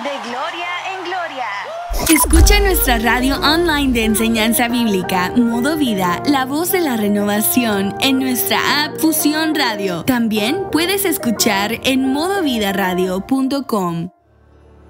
De gloria en gloria. Escucha nuestra radio online de enseñanza bíblica, Modo Vida, la voz de la renovación, en nuestra app Fusión Radio. También puedes escuchar en modovidaradio.com.